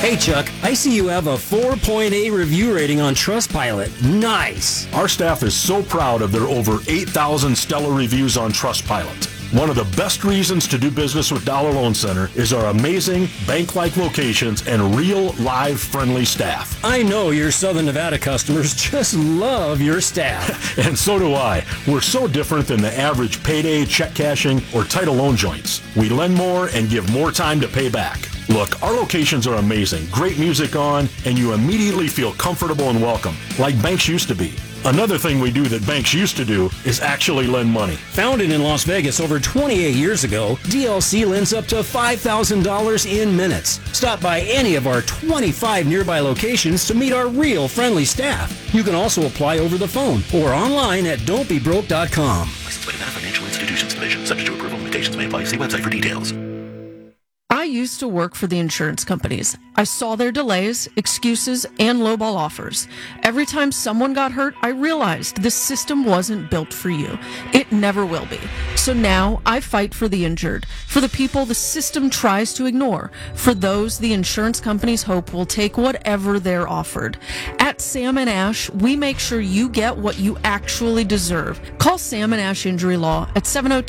Hey, Chuck, I see you have a 4.8 review rating on Trustpilot. Nice. Our staff is so proud of their over 8,000 stellar reviews on Trustpilot. One of the best reasons to do business with Dollar Loan Center is our amazing bank-like locations and real, live, friendly staff. I know your Southern Nevada customers just love your staff. And so do I. We're so different than the average payday, check cashing, or title loan joints. We lend more and give more time to pay back. Look, our locations are amazing, great music on, and you immediately feel comfortable and welcome, like banks used to be. Another thing we do that banks used to do is actually lend money. Founded in Las Vegas over 28 years ago, DLC lends up to $5,000 in minutes. Stop by any of our 25 nearby locations to meet our real friendly staff. You can also apply over the phone or online at don'tbebroke.com. Licensed by Nevada Financial Institutions Division. Subject to approval. Limitations may apply. See website for details. I used to work for the insurance companies. I saw their delays, excuses, and lowball offers. Every time someone got hurt, I realized this system wasn't built for you. It never will be. So now I fight for the injured, for the people the system tries to ignore, for those the insurance companies hope will take whatever they're offered. At Sam & Ash, we make sure you get what you actually deserve. Call Sam & Ash Injury Law at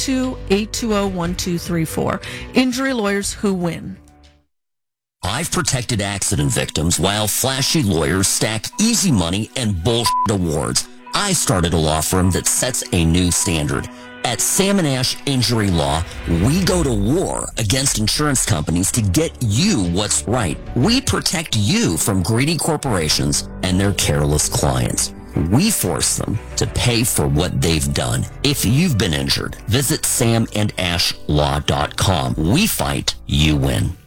702-820-1234. Injury lawyers who win. I've protected accident victims while flashy lawyers stack easy money and bullshit awards. I started a law firm that sets a new standard. At Sam & Ash Injury Law, we go to war against insurance companies to get you what's right. We protect you from greedy corporations and their careless clients. We force them to pay for what they've done. If you've been injured, visit samandashlaw.com. We fight, you win.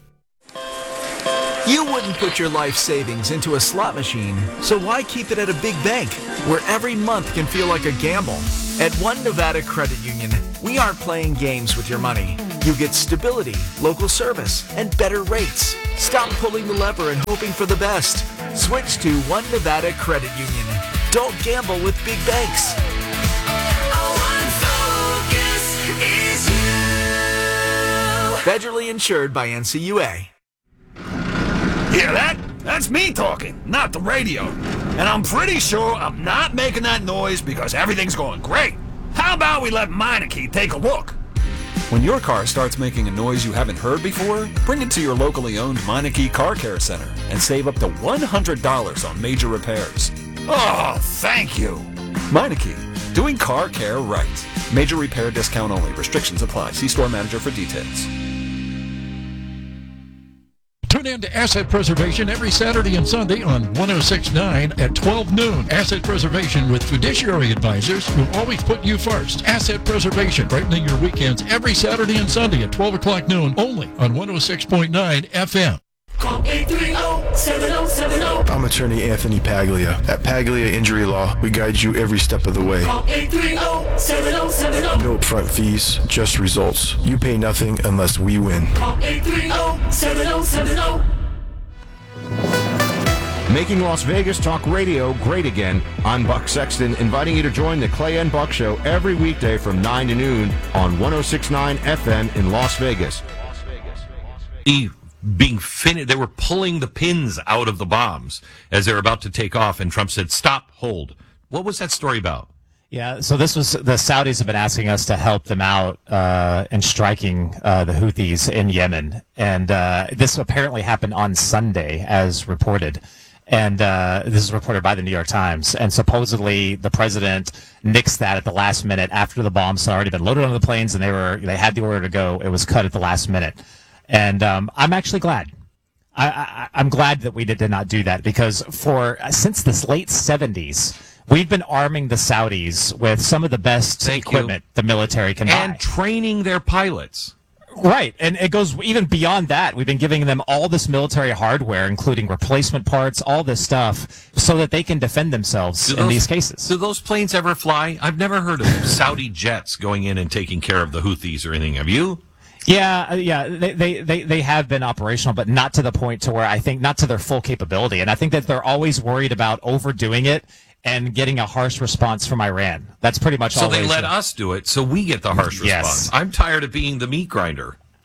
You wouldn't put your life savings into a slot machine, so why keep it at a big bank where every month can feel like a gamble? At One Nevada Credit Union, we aren't playing games with your money. You get stability, local service, and better rates. Stop pulling the lever and hoping for the best. Switch to One Nevada Credit Union. Don't gamble with big banks. Federally insured by NCUA. Hear that? That's me talking, not the radio. And I'm pretty sure I'm not making that noise because everything's going great. How about we let Meineke take a look? When your car starts making a noise you haven't heard before, bring it to your locally owned Meineke Car Care Center and save up to $100 on major repairs. Oh, thank you. Meineke, doing car care right. Major repair discount only. Restrictions apply. See store manager for details. Tune in to Asset Preservation every Saturday and Sunday on 106.9 at 12 noon. Asset Preservation with fiduciary advisors who always put you first. Asset Preservation, brightening your weekends every Saturday and Sunday at 12 o'clock noon, only on 106.9 FM. Call 830-7070. I'm attorney Anthony Paglia. At Paglia Injury Law, we guide you every step of the way. Call 830-7070. No upfront fees, just results. You pay nothing unless we win. Call 830-7070. Making Las Vegas Talk Radio great again. I'm Buck Sexton, inviting you to join the Clay and Buck Show every weekday from 9 to noon on 106.9 FM in Las Vegas. They were pulling the pins out of the bombs as they were about to take off, and Trump said, "Stop, hold." What was that story about? Yeah, so this was the Saudis have been asking us to help them out in striking the Houthis in Yemen, and this apparently happened on Sunday, as reported. And this is reported by the New York Times. And supposedly the president nixed that at the last minute after the bombs had already been loaded on the planes and they had the order to go. It was cut at the last minute. And I'm actually glad. I'm glad that we did not do that, because since the late 70s, we've been arming the Saudis with some of the best equipment the military can buy. And training their pilots. Right, and it goes even beyond that. We've been giving them all this military hardware, including replacement parts, all this stuff, so that they can defend themselves in these cases. Do those planes ever fly? I've never heard of Saudi jets going in and taking care of the Houthis or anything. Have you? Yeah, they have been operational, but not to the point to where I think not to their full capability. And I think that they're always worried about overdoing it and getting a harsh response from Iran. That's pretty much all. So they let us do it, so we get the harsh response. I'm tired of being the meat grinder.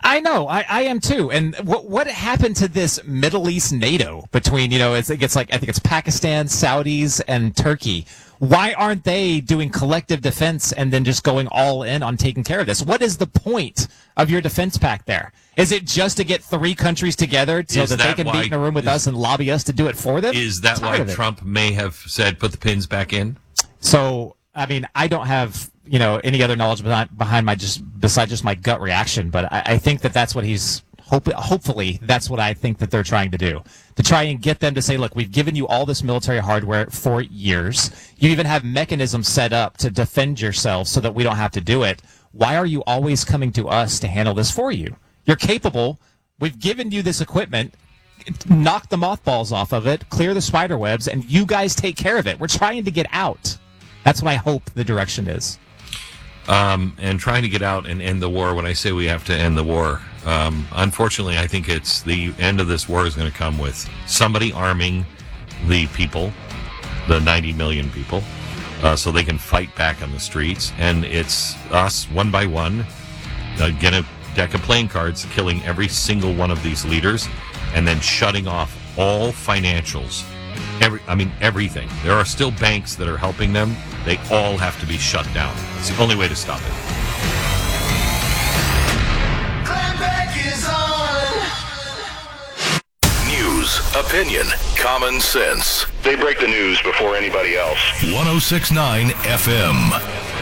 I know, I am too. And what happened to this Middle East NATO between, it gets like, I think it's Pakistan, Saudis, and Turkey. Why aren't they doing collective defense and then just going all in on taking care of this? What is the point of your defense pact there? Is it just to get 3 countries together so that they can meet in a room with us and lobby us to do it for them? Is that why Trump may have said put the pins back in? So, I mean, I don't have any other knowledge behind besides just my gut reaction, but I think that's what he's hopefully that's what I think that they're trying to do, to try and get them to say, look, we've given you all this military hardware for years. You even have mechanisms set up to defend yourselves so that we don't have to do it. Why are you always coming to us to handle this for you? You're capable. We've given you this equipment. Knock the mothballs off of it, clear the spider webs, and you guys take care of it. We're trying to get out. That's what I hope the direction is. And trying to get out and end the war. When I say we have to end the war, unfortunately, I think it's the end of this war is going to come with somebody arming the people, the 90 million people, so they can fight back on the streets. And it's us, one by one, get a deck of playing cards, killing every single one of these leaders, and then shutting off all financials. Everything. There are still banks that are helping them. They all have to be shut down. It's the only way to stop it. Glenn Beck is on. News, opinion, common sense. They break the news before anybody else. 106.9 FM.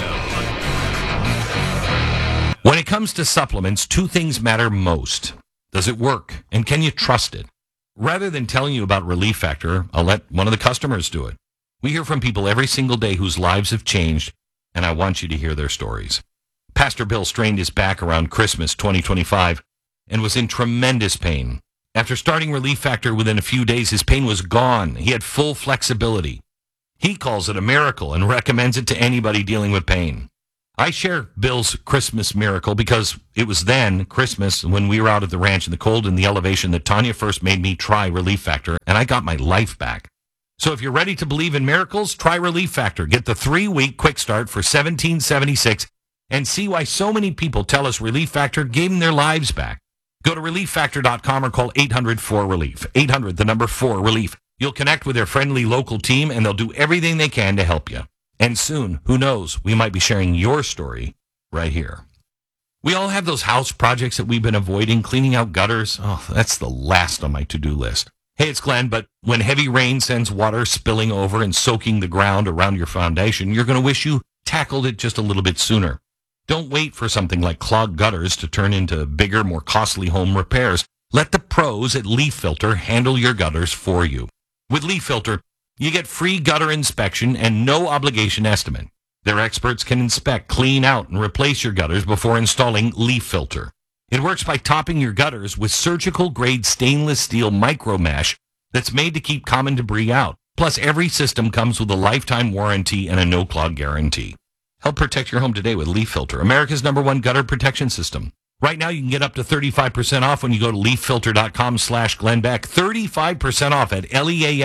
When it comes to supplements, 2 things matter most. Does it work? And can you trust it? Rather than telling you about Relief Factor, I'll let one of the customers do it. We hear from people every single day whose lives have changed, and I want you to hear their stories. Pastor Bill strained his back around Christmas 2025 and was in tremendous pain. After starting Relief Factor within a few days, his pain was gone. He had full flexibility. He calls it a miracle and recommends it to anybody dealing with pain. I share Bill's Christmas miracle because it was then, Christmas, when we were out at the ranch in the cold in the elevation, that Tanya first made me try Relief Factor, and I got my life back. So if you're ready to believe in miracles, try Relief Factor. Get the 3-week quick start for $17.76 and see why so many people tell us Relief Factor gave them their lives back. Go to ReliefFactor.com or call 800-4RELIEF. 800, the number 4-RELIEF. You'll connect with their friendly local team, and they'll do everything they can to help you. And soon, who knows, we might be sharing your story right here. We all have those house projects that we've been avoiding, cleaning out gutters. Oh, that's the last on my to-do list. Hey, it's Glenn, but when heavy rain sends water spilling over and soaking the ground around your foundation, you're going to wish you tackled it just a little bit sooner. Don't wait for something like clogged gutters to turn into bigger, more costly home repairs. Let the pros at Leaf Filter handle your gutters for you. With Leaf Filter, you get free gutter inspection and no obligation estimate. Their experts can inspect, clean out, and replace your gutters before installing Leaf Filter. It works by topping your gutters with surgical-grade stainless steel micro mesh that's made to keep common debris out. Plus, every system comes with a lifetime warranty and a no-clog guarantee. Help protect your home today with Leaf Filter, America's #1 gutter protection system. Right now, you can get up to 35% off when you go to leaffilter.com/GlennBeck. 35% off at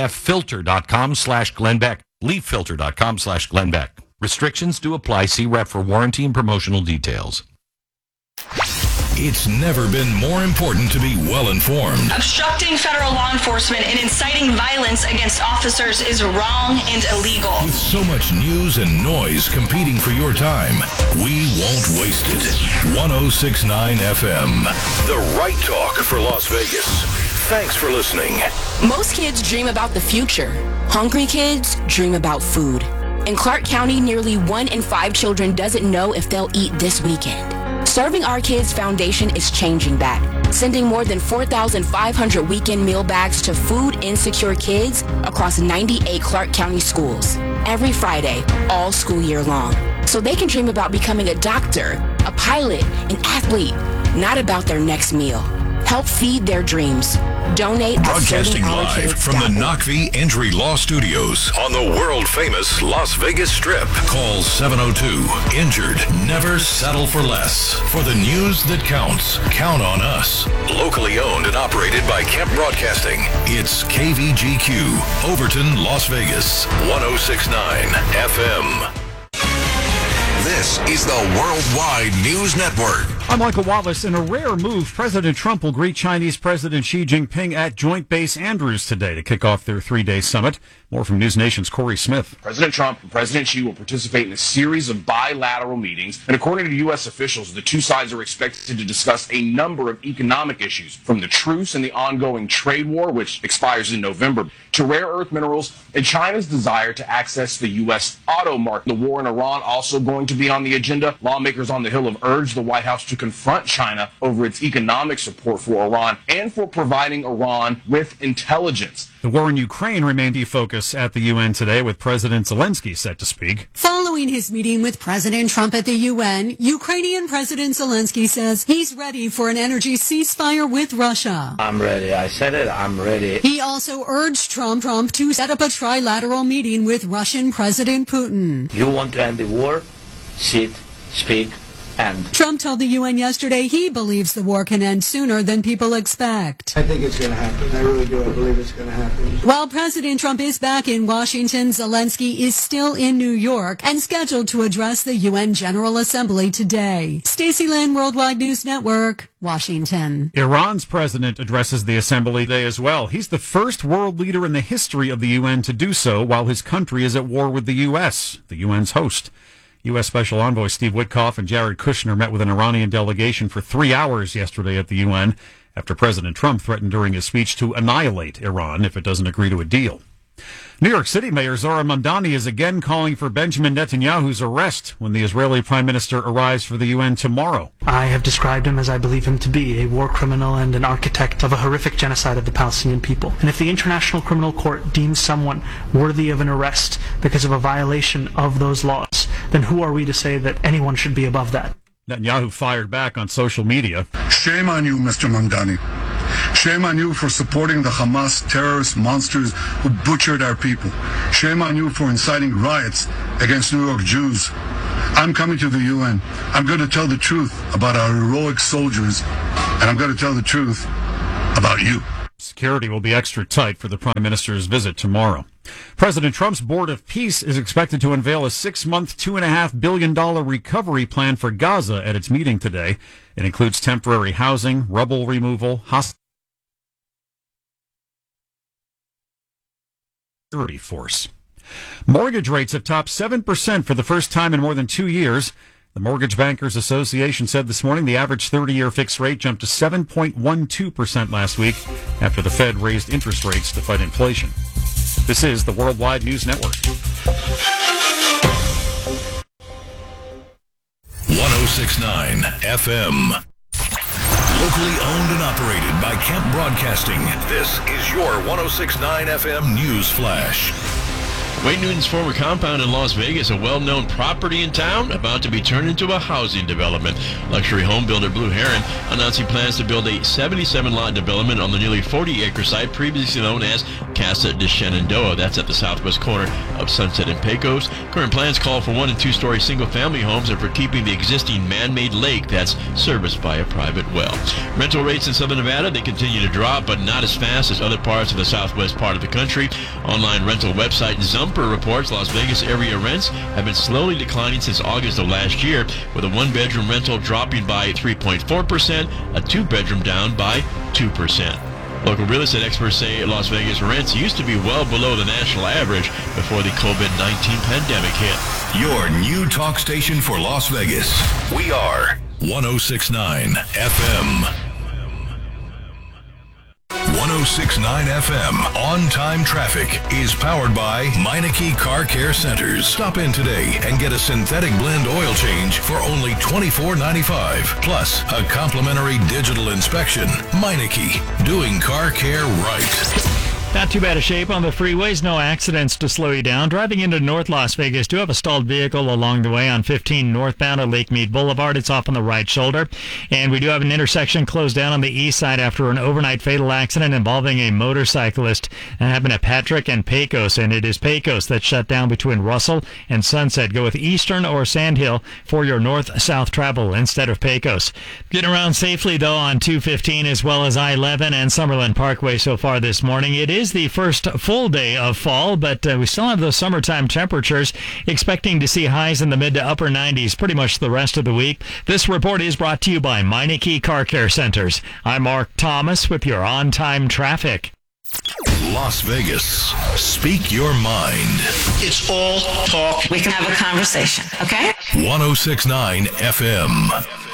leaffilter.com/GlennBeck. leaffilter.com/GlennBeck. Restrictions do apply. See rep for warranty and promotional details. It's never been more important to be well-informed. Obstructing federal law enforcement and inciting violence against officers is wrong and illegal. With so much news and noise competing for your time, we won't waste it. 106.9 FM. The right talk for Las Vegas. Thanks for listening. Most kids dream about the future. Hungry kids dream about food. In Clark County, nearly 1 in 5 children doesn't know if they'll eat this weekend. Serving Our Kids Foundation is changing that, sending more than 4,500 weekend meal bags to food insecure kids across 98 Clark County schools every Friday, all school year long, so they can dream about becoming a doctor, a pilot, an athlete, not about their next meal. Help feed their dreams. Donate Broadcasting live from the Knockvie Injury Law Studios on the world-famous Las Vegas Strip. Call 702-INJURED. Never settle for less. For the news that counts, count on us. Locally owned and operated by Kemp Broadcasting. It's KVGQ, Overton, Las Vegas, 106.9 FM. This is the Worldwide News Network. I'm Michael Wallace. In a rare move, President Trump will greet Chinese President Xi Jinping at Joint Base Andrews today to kick off their three-day summit. More from News Nation's Corey Smith. President Trump and President Xi will participate in a series of bilateral meetings, and according to U.S. officials, the two sides are expected to discuss a number of economic issues, from the truce and the ongoing trade war, which expires in November, to rare earth minerals and China's desire to access the U.S. auto market. The war in Iran also going to be on the agenda. Lawmakers on the Hill have urged the White House to confront China over its economic support for Iran and for providing Iran with intelligence. The war in Ukraine remained a focus at the UN today, with President Zelensky set to speak. Following his meeting with President Trump at the UN, Ukrainian President Zelensky says he's ready for an energy ceasefire with Russia. I'm ready. I said it. I'm ready. He also urged Trump to set up a trilateral meeting with Russian President Putin. You want to end the war? Sit, speak, end. Trump told the UN yesterday he believes the war can end sooner than people expect. I think it's going to happen. I really do. I believe it's going to happen. While President Trump is back in Washington, Zelensky is still in New York and scheduled to address the UN General Assembly today. Stacey Lynn, Worldwide News Network, Washington. Iran's president addresses the assembly today as well. He's the first world leader in the history of the UN to do so while his country is at war with the U.S., the UN's host. U.S. Special Envoy Steve Witkoff and Jared Kushner met with an Iranian delegation for 3 hours yesterday at the UN after President Trump threatened during his speech to annihilate Iran if it doesn't agree to a deal. New York City Mayor Zora Mamdani is again calling for Benjamin Netanyahu's arrest when the Israeli Prime Minister arrives for the UN tomorrow. I have described him as I believe him to be, a war criminal and an architect of a horrific genocide of the Palestinian people. And if the International Criminal Court deems someone worthy of an arrest because of a violation of those laws, then who are we to say that anyone should be above that? Netanyahu fired back on social media. Shame on you, Mr. Mamdani. Shame on you for supporting the Hamas terrorist monsters who butchered our people. Shame on you for inciting riots against New York Jews. I'm coming to the UN. I'm going to tell the truth about our heroic soldiers, and I'm going to tell the truth about you. Security will be extra tight for the Prime Minister's visit tomorrow. President Trump's Board of Peace is expected to unveil a 6-month, $2.5 billion recovery plan for Gaza at its meeting today. It includes temporary housing, rubble removal, security force. Mortgage rates have topped 7% for the first time in more than 2 years. The Mortgage Bankers Association said this morning the average 30-year fixed rate jumped to 7.12% last week after the Fed raised interest rates to fight inflation. This is the Worldwide News Network. 106.9 FM. Locally owned and operated by Kemp Broadcasting. This is your 106.9 FM News Flash. Wayne Newton's former compound in Las Vegas, a well-known property in town, about to be turned into a housing development. Luxury home builder Blue Heron announcing plans to build a 77-lot development on the nearly 40-acre site previously known as Casa de Shenandoah. That's at the southwest corner of Sunset and Pecos. Current plans call for 1- and 2-story single-family homes and for keeping the existing man-made lake that's serviced by a private well. Rental rates in southern Nevada, they continue to drop, but not as fast as other parts of the southwest part of the country. Online rental website Zumper reports Las Vegas area rents have been slowly declining since August of last year, with a 1-bedroom rental dropping by 3.4%, a 2-bedroom down by 2%. Local real estate experts say Las Vegas rents used to be well below the national average before the COVID-19 pandemic hit. Your new talk station for Las Vegas. We are 106.9 FM. 106.9 FM on-time traffic is powered by Meineke Car Care Centers. Stop in today and get a synthetic blend oil change for only $24.95. Plus, a complimentary digital inspection. Meineke, doing car care right. Not too bad a shape on the freeways. No accidents to slow you down. Driving into North Las Vegas, do have a stalled vehicle along the way on 15 northbound at Lake Mead Boulevard. It's off on the right shoulder. And we do have an intersection closed down on the east side after an overnight fatal accident involving a motorcyclist. That happened at Patrick and Pecos, and it is Pecos that's shut down between Russell and Sunset. Go with Eastern or Sandhill for your north-south travel instead of Pecos. Getting around safely, though, on 215 as well as I-11 and Summerlin Parkway so far this morning. It is is the first full day of fall, but we still have those summertime temperatures, expecting to see highs in the mid to upper 90s pretty much the rest of the week. This report is brought to you by Meineke Car Care Centers. I'm Mark Thomas with your on-time traffic. Las Vegas. Speak your mind. It's all talk. We can have a conversation, okay? 106.9 FM.